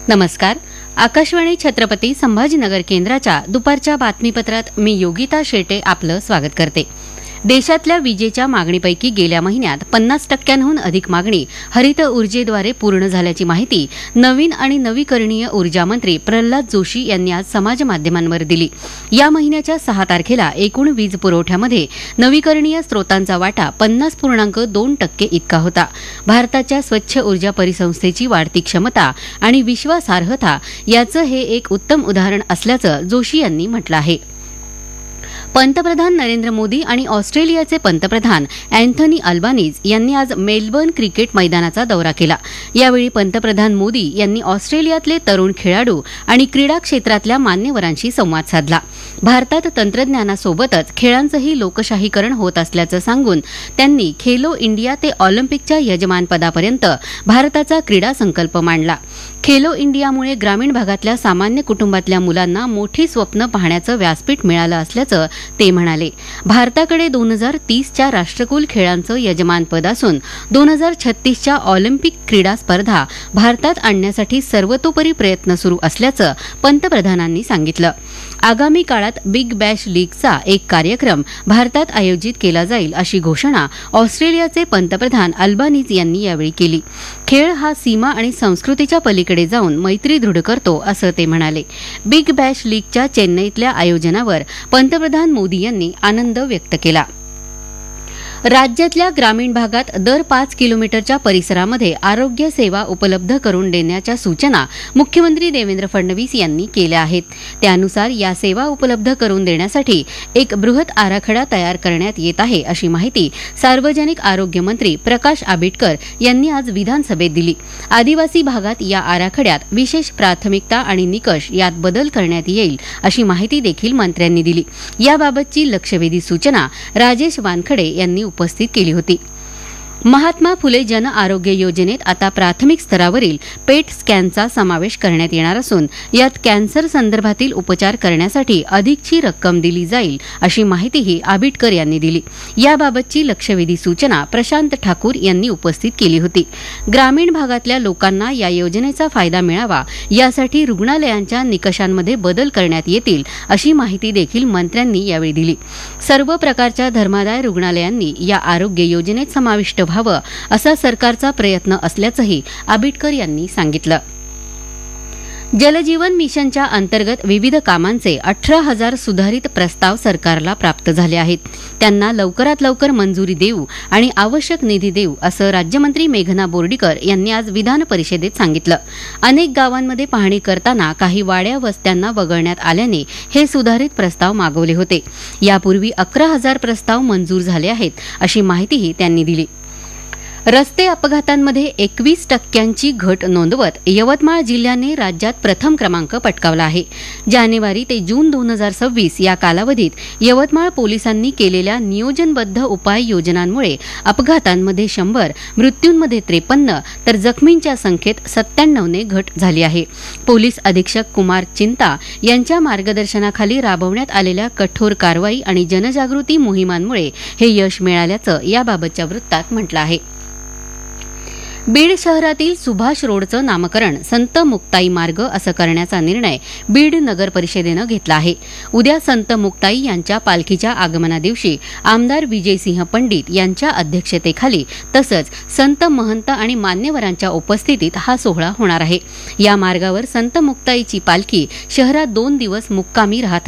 नमस्कार. आकाशवाणी छत्रपती संभाजीनगर केंद्राच्या दुपारच्या बातमीपत्रात मी योगिता शेटे आपलं स्वागत करते. देशातल्या विजेच्या मागणीपैकी गेल्या महिन्यात 50% अधिक मागणी हरित ऊर्जेद्वारे पूर्ण झाल्याची माहिती नवीन आणि नवीकरणीय ऊर्जा मंत्री प्रल्हाद जोशी यांनी आज समाजमाध्यमांवर दिली. या महिन्याच्या 6 तारखेला एकूण वीज पुरवठ्यामध्ये नवीकरणीय स्रोतांचा वाटा 50.2% इतका होता. भारताच्या स्वच्छ ऊर्जा परिसंस्थेची वाढती क्षमता आणि विश्वासार्हता याचं हे एक उत्तम उदाहरण असल्याचं जोशी यांनी म्हटलं आहे. पंतप्रधान नरेंद्र मोदी आणि ऑस्ट्रेलियाचे पंतप्रधान अँथनी अल्बानीज यांनी आज मेलबर्न क्रिकेट मैदानाचा दौरा केला. यावेळी पंतप्रधान मोदी यांनी ऑस्ट्रेलियातले तरुण खेळाडू आणि क्रीडा क्षेत्रातल्या मान्यवरांशी संवाद साधला. भारतात तंत्रज्ञानासोबतच खेळांचंही लोकशाहीकरण होत असल्याचं सांगून त्यांनी खेलो इंडिया ते ऑलिम्पिकच्या यजमानपदापर्यंत भारताचा क्रीडा संकल्प मांडला. खेलो इंडियामुळे ग्रामीण भागातल्या सामान्य कुटुंबातल्या मुलांना मोठी स्वप्न पाहण्याचं व्यासपीठ मिळालं असल्याचं ते म्हणाले. भारताकडे 2030च्या राष्ट्रकुल खेळांचं यजमानपद असून 2036च्या ऑलिम्पिक क्रीडा स्पर्धा भारतात आणण्यासाठी सर्वतोपरी प्रयत्न सुरू असल्याचं पंतप्रधानांनी सांगितलं. आगामी काळात बिग बॅश लीगचा एक कार्यक्रम भारतात आयोजित केला जाईल अशी घोषणा ऑस्ट्रेलियाचे पंतप्रधान अल्बानीज यांनी यावेळी केली. खेळ हा सीमा आणि संस्कृतीच्या पलीकडे जाऊन मैत्री दृढ करतो असं ते म्हणाले. बिग बॅश लीगच्या चेन्नईतल्या आयोजनावर पंतप्रधान मोदी यांनी आनंद व्यक्त केला. राज्यातल्या ग्रामीण भागात दर 5 किलोमीटरच्या परिसरामध्ये आरोग्य सेवा उपलब्ध करून देण्याच्या सूचना मुख्यमंत्री देवेंद्र फडणवीस यांनी केल्या आहेत. त्यानुसार या सेवा उपलब्ध करून देण्यासाठी एक बृहत आराखडा तयार करण्यात येत आहे अशी माहिती सार्वजनिक आरोग्य मंत्री प्रकाश आंबेडकर यांनी आज विधानसभेत दिली. आदिवासी भागात या आराखड्यात विशेष प्राथमिकता आणि निकष यात बदल करण्यात येईल अशी माहिती देखील मंत्र्यांनी दिली. याबाबतची लक्षवेधी सूचना राजेश वानखडे यांनी उपस्थित केली होती. महात्मा फुले जन आरोग्य योजनेत आता प्राथमिक स्तरावरील पेट स्कॅनचा समावेश करण्यात येणार असून यात कॅन्सर संदर्भातील उपचार करण्यासाठी अधिकची रक्कम दिली जाईल अशी माहितीही आंबेडकर यांनी दिली. याबाबतची लक्षवेधी सूचना प्रशांत ठाकूर यांनी उपस्थित केली होती. ग्रामीण भागातल्या लोकांना या योजनेचा फायदा मिळावा यासाठी रुग्णालयांच्या निकषांमध्ये बदल करण्यात येतील अशी माहिती देखील मंत्र्यांनी यावेळी दिली. सर्व प्रकारच्या धर्मादाय रुग्णालयांनी या आरोग्य योजनेत समाविष्ट व्हावं असा सरकारचा प्रयत्न असल्याचंही आंबेडकर यांनी सांगितलं. जलजीवन मिशनच्या अंतर्गत विविध कामांचे 18,000 सुधारित प्रस्ताव सरकारला प्राप्त झाले आहेत. त्यांना लवकरात लवकर मंजुरी देऊ आणि आवश्यक निधी देऊ असं राज्यमंत्री मेघना बोर्डीकर यांनी आज विधान परिषदेत सांगितलं. अनेक गावांमध्ये पाहणी करताना काही वाड्या वस्त्यांना वगळण्यात आल्याने हे सुधारित प्रस्ताव मागवले होते. यापूर्वी 11,000 प्रस्ताव मंजूर झाले आहेत अशी माहितीही त्यांनी दिली. रस्ते अपघातांमध्ये 21% घट नोंदवत यवतमाळ जिल्ह्याने राज्यात प्रथम क्रमांक पटकावला आहे. जानेवारी ते जून 2026 या कालावधीत यवतमाळ पोलिसांनी केलेल्या नियोजनबद्ध उपाययोजनांमुळे अपघातांमध्ये 100, मृत्यूंमध्ये 53 तर जखमींच्या संख्येत 97ने घट झाली आहे. पोलीस अधीक्षक कुमार चिंता यांच्या मार्गदर्शनाखाली राबवण्यात आलेल्या कठोर कारवाई आणि जनजागृती मोहिमांमुळे हे यश मिळाल्याचं याबाबतच्या वृत्तात म्हटलं आहे. बीड शहरातील सुभाष रोडचं नामकरण संत मुक्ताई मार्ग असं करण्याचा निर्णय बीड नगर परिषदेनं घेतला आहे. उद्या संत मुक्ताई यांच्या पालखीच्या आगमनादिवशी आमदार विजयसिंह पंडित यांच्या अध्यक्षतेखाली तसंच संत महंत आणि मान्यवरांच्या उपस्थितीत हा सोहळा होणार आहे. या मार्गावर संत मुक्ताईची पालखी शहरात 2 दिवस मुक्कामी राहत